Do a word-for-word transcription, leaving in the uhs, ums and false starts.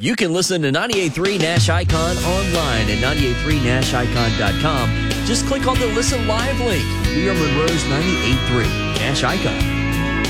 You can listen to ninety-eight point three Nash Icon online at ninety-eight point three nash icon dot com. Just click on the Listen Live link. We are Monroe's ninety-eight point three Nash Icon.